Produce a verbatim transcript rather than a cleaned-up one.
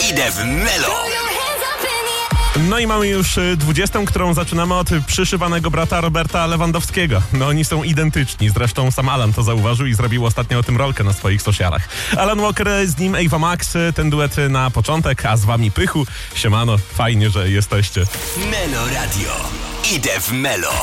Idę w Melo. No i mamy już dwudziestą, którą zaczynamy od przyszywanego brata Roberta Lewandowskiego. No oni są identyczni, zresztą sam Alan to zauważył i zrobił ostatnio o tym rolkę na swoich socialach. Alan Walker, z nim Ava Max, ten duet na początek, a z wami Pychu. Siemano, fajnie, że jesteście. Melo Radio. Idę w Melo.